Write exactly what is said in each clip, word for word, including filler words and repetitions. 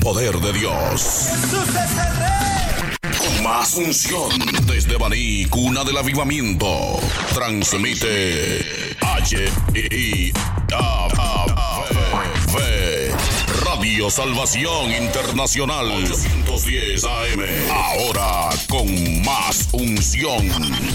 poder de Dios. Con más unción desde Baní, cuna del avivamiento. Transmite H I A V Radio Salvación Internacional ochocientos diez A M. Ahora con más unción.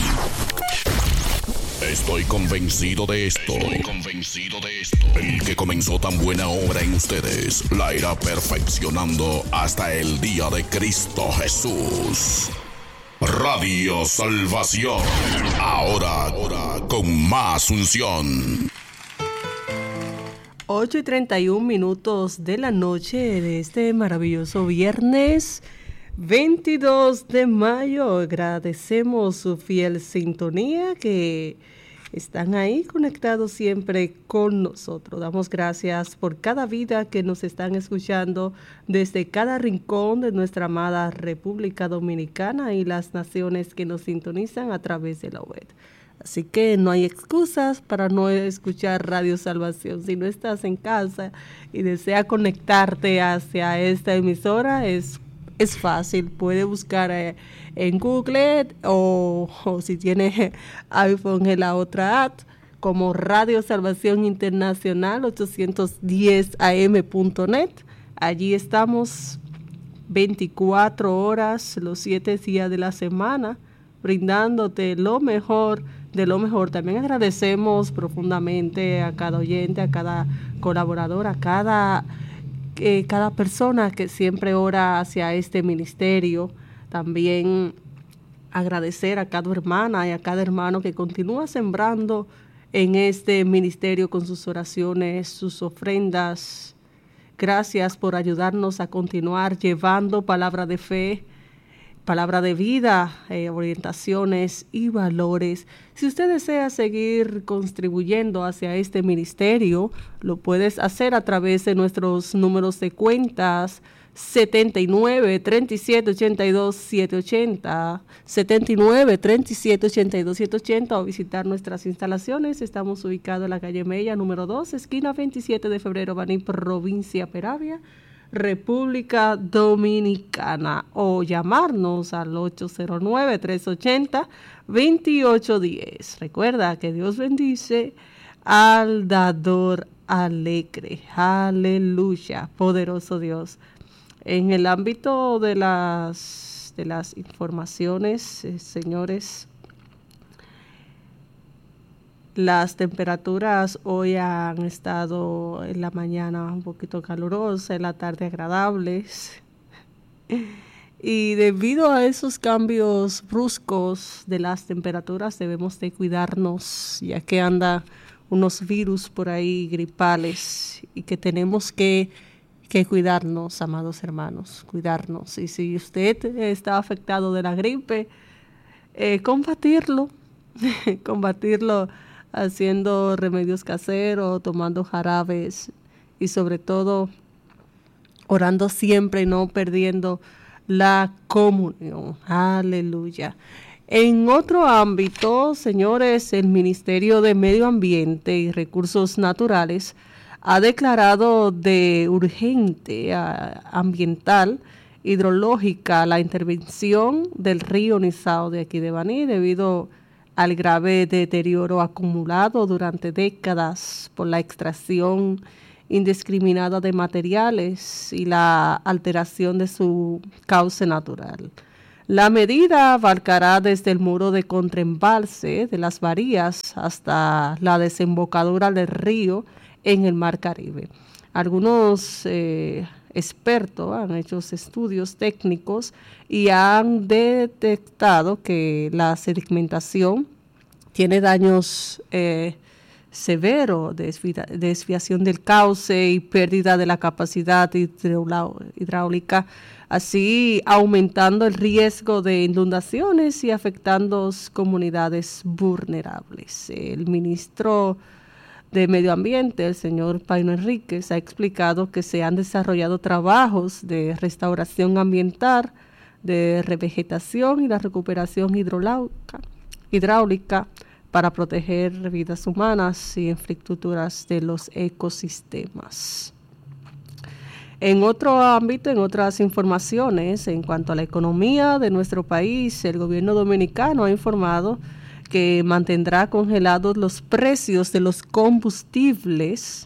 Estoy convencido de esto. Estoy convencido de esto. El que comenzó tan buena obra en ustedes la irá perfeccionando hasta el día de Cristo Jesús. Radio Salvación. Ahora, ahora con más unción. ocho y treinta y un minutos de la noche de este maravilloso viernes veintidós de mayo. Agradecemos su fiel sintonía, que están ahí conectados siempre con nosotros. Damos gracias por cada vida que nos están escuchando desde cada rincón de nuestra amada República Dominicana y las naciones que nos sintonizan a través de la web. Así que no hay excusas para no escuchar Radio Salvación. Si no estás en casa y deseas conectarte hacia esta emisora, es Es fácil, puede buscar eh, en Google o, o si tiene iPhone en la otra app como Radio Salvación Internacional ochocientos diez A M punto net. Allí estamos veinticuatro horas, los siete días de la semana, brindándote lo mejor de lo mejor. También agradecemos profundamente a cada oyente, a cada colaborador, a cada... Eh, cada persona que siempre ora hacia este ministerio. También agradecer a cada hermana y a cada hermano que continúa sembrando en este ministerio con sus oraciones, sus ofrendas. Gracias por ayudarnos a continuar llevando palabra de fe, palabra de vida, eh, orientaciones y valores. Si usted desea seguir contribuyendo hacia este ministerio, lo puedes hacer a través de nuestros números de cuentas setenta y nueve, treinta y siete, ochenta y dos, setecientos ochenta, setenta y nueve, treinta y siete, ochenta y dos, setecientos ochenta, o visitar nuestras instalaciones. Estamos ubicados en la calle Mella, número dos, esquina veintisiete de febrero, Baní, provincia Peravia, República Dominicana, o llamarnos al ocho cero nueve, tres ochenta, veintiocho diez. Recuerda que Dios bendice al dador alegre. Aleluya, poderoso Dios. En el ámbito de las, de las informaciones, eh, señores, las temperaturas hoy han estado en la mañana un poquito calurosas, en la tarde agradables. Y debido a esos cambios bruscos de las temperaturas debemos de cuidarnos, ya que andan unos virus por ahí gripales y que tenemos que, que cuidarnos, amados hermanos, cuidarnos. Y si usted está afectado de la gripe, eh, combatirlo, combatirlo haciendo remedios caseros, tomando jarabes y sobre todo orando siempre y no perdiendo la comunión. Aleluya. En otro ámbito, señores, el Ministerio de Medio Ambiente y Recursos Naturales ha declarado de urgente a, ambiental hidrológica la intervención del río Nizao de aquí de Baní debido al grave deterioro acumulado durante décadas por la extracción indiscriminada de materiales y la alteración de su cauce natural. La medida abarcará desde el muro de contraembalse de las Barías hasta la desembocadura del río en el Mar Caribe. Algunos eh, expertos han hecho estudios técnicos y han detectado que la sedimentación tiene daños eh, severos, desvi- desviación del cauce y pérdida de la capacidad hidráulica, así aumentando el riesgo de inundaciones y afectando comunidades vulnerables. El ministro de Medio Ambiente, el señor Paino Enríquez, ha explicado que se han desarrollado trabajos de restauración ambiental, de revegetación y la recuperación hidráulica, hidráulica para proteger vidas humanas y infraestructuras de los ecosistemas. En otro ámbito, en otras informaciones, en cuanto a la economía de nuestro país, el gobierno dominicano ha informado que mantendrá congelados los precios de los combustibles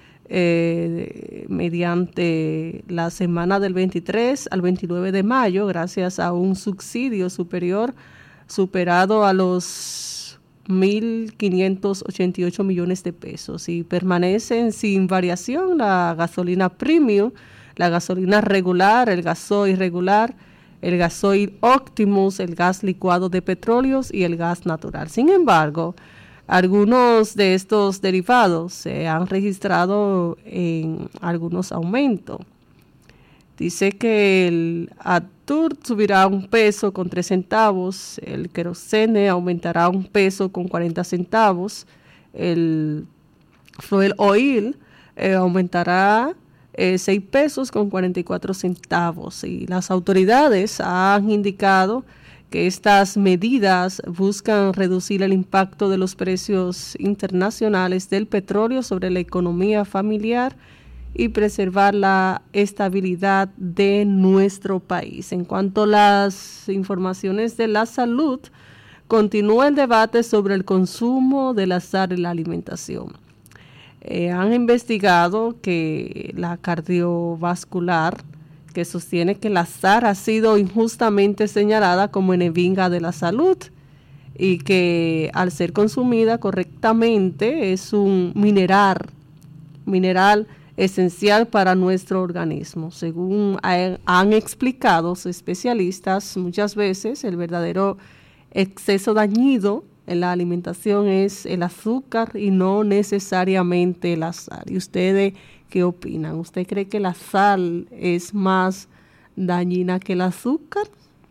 eh, mediante la semana del veintitrés al veintinueve de mayo, gracias a un subsidio superior superado a los mil quinientos ochenta y ocho millones de pesos, y permanecen sin variación la gasolina premium, la gasolina regular, el gasoil regular, el gasoil Optimus, el gas licuado de petróleos y el gas natural. Sin embargo, algunos de estos derivados se han registrado en algunos aumentos. Dice que el Atur subirá un peso con tres centavos, el querosene aumentará un peso con cuarenta centavos, el fuel oil eh, aumentará eh, seis pesos con cuarenta y cuatro centavos. Y las autoridades han indicado que estas medidas buscan reducir el impacto de los precios internacionales del petróleo sobre la economía familiar y preservar la estabilidad de nuestro país. En cuanto a las informaciones de la salud, continúa el debate sobre el consumo del azar en la alimentación. Eh, han investigado que la cardiovascular, que sostiene que el azar ha sido injustamente señalada como enemiga de la salud y que al ser consumida correctamente es un mineral, mineral esencial para nuestro organismo. Según han explicado los especialistas, muchas veces el verdadero exceso dañino en la alimentación es el azúcar y no necesariamente el azar. ¿Y ustedes qué opinan? ¿Usted cree que la sal es más dañina que el azúcar?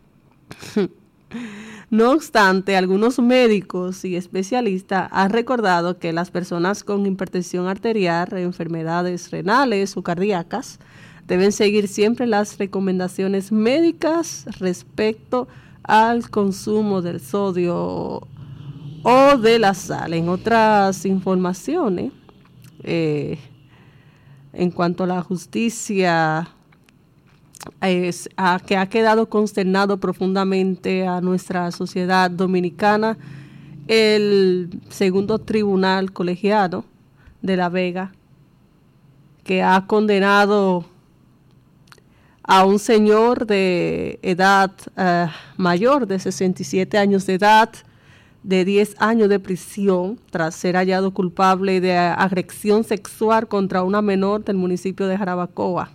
No obstante, algunos médicos y especialistas han recordado que las personas con hipertensión arterial, enfermedades renales o cardíacas deben seguir siempre las recomendaciones médicas respecto al consumo del sodio o de la sal. En otras informaciones, eh, en cuanto a la justicia, Es, a, que ha quedado consternado profundamente a nuestra sociedad dominicana, el segundo tribunal colegiado de La Vega, que ha condenado a un señor de edad uh, mayor, de sesenta y siete años de edad, de diez años de prisión, tras ser hallado culpable de agresión sexual contra una menor del municipio de Jarabacoa.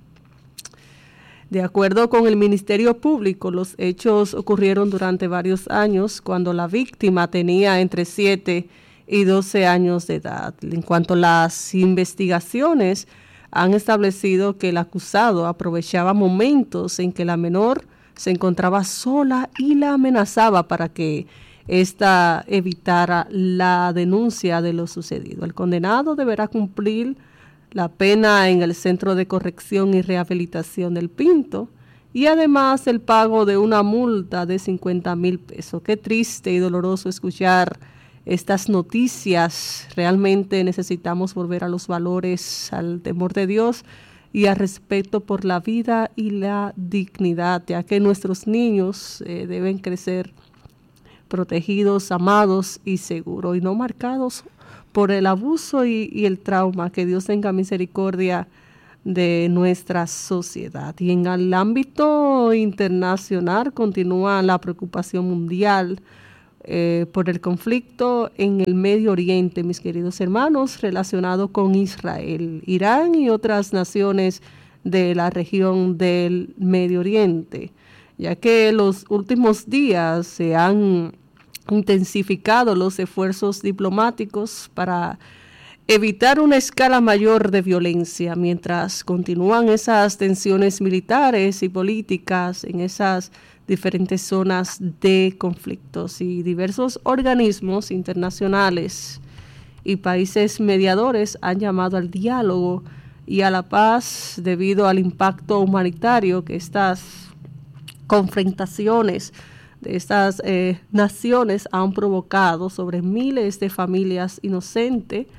De acuerdo con el Ministerio Público, los hechos ocurrieron durante varios años cuando la víctima tenía entre siete y doce años de edad. En cuanto a las investigaciones, han establecido que el acusado aprovechaba momentos en que la menor se encontraba sola y la amenazaba para que ésta evitara la denuncia de lo sucedido. El condenado deberá cumplir la pena en el Centro de Corrección y Rehabilitación del Pinto y además el pago de una multa de cincuenta mil pesos. Qué triste y doloroso escuchar estas noticias. Realmente necesitamos volver a los valores, al temor de Dios y al respeto por la vida y la dignidad, ya que nuestros niños eh, deben crecer protegidos, amados y seguros y no marcados por el abuso y, y el trauma. Que Dios tenga misericordia de nuestra sociedad. Y en el ámbito internacional continúa la preocupación mundial eh, por el conflicto en el Medio Oriente, mis queridos hermanos, relacionado con Israel, Irán y otras naciones de la región del Medio Oriente, ya que los últimos días se han intensificado los esfuerzos diplomáticos para evitar una escala mayor de violencia, mientras continúan esas tensiones militares y políticas en esas diferentes zonas de conflictos, y diversos organismos internacionales y países mediadores han llamado al diálogo y a la paz debido al impacto humanitario que estas confrontaciones de estas eh, naciones han provocado sobre miles de familias inocentes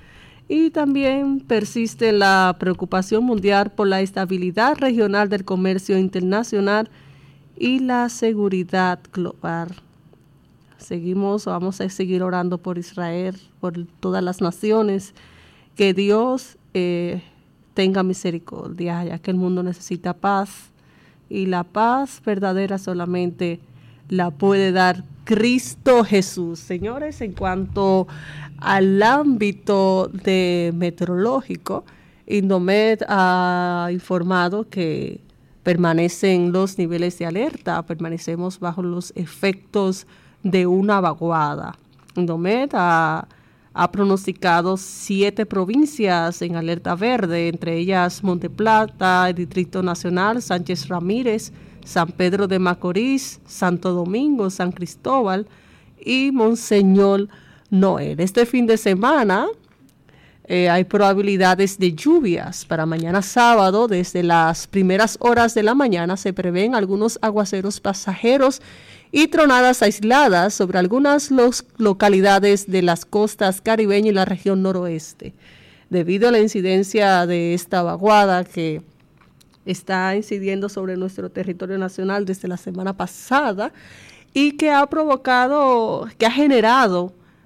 Y también persiste la preocupación mundial por la estabilidad regional del comercio internacional y la seguridad global. Seguimos, vamos a seguir orando por Israel, por todas las naciones, que Dios eh, tenga misericordia, ya que el mundo necesita paz, y la paz verdadera solamente la puede dar Cristo Jesús. Señores, en cuanto al ámbito de meteorológico, Indomet ha informado que permanecen los niveles de alerta, permanecemos bajo los efectos de una vaguada. Indomet ha, ha pronosticado siete provincias en alerta verde, entre ellas Monteplata, el Distrito Nacional, Sánchez Ramírez, San Pedro de Macorís, Santo Domingo, San Cristóbal y Monseñor Noel. Este fin de semana eh, hay probabilidades de lluvias. Para mañana sábado, desde las primeras horas de la mañana, se prevén algunos aguaceros pasajeros y tronadas aisladas sobre algunas los localidades de las costas caribeñas y la región noroeste. Debido a la incidencia de esta vaguada que está incidiendo sobre nuestro territorio nacional desde la semana pasada y que ha provocado, que ha generado